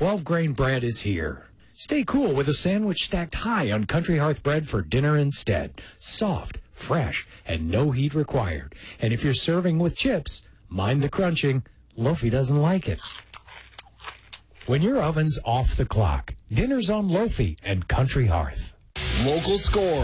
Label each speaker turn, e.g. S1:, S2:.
S1: 12-grain bread is here. Stay cool with a sandwich stacked high on Country Hearth bread for dinner instead. Soft, fresh, and no heat required. And if you're serving with chips, mind the crunching. Lofi doesn't like it. When your oven's off the clock, dinner's on Lofi and Country Hearth.
S2: Local score.